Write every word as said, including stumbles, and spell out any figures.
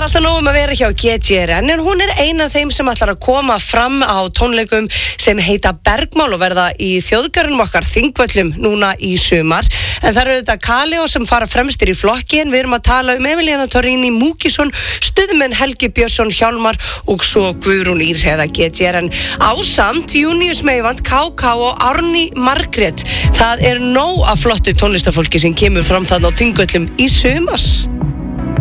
alltaf nóg um að vera hjá G G R N en hún er ein af þeim sem ætlar að koma fram á tónleikum sem heita Bergmál og verða í þjóðgarðinum okkar Þingvöllum núna í sumar. En það eru þetta Kaleo sem fara fremstir í flokki en við erum að tala um Emiliana Torrini Múkisson, stuðmenn Helgi Björnsson Hjálmar og svo Guðrún Ýrheða G G R N ásamt Júníus Meivand, K K og Árný Margrét. Það er nóg af flottu tónlistafólki sem kemur fram þarna á Þingvöllum í sumars.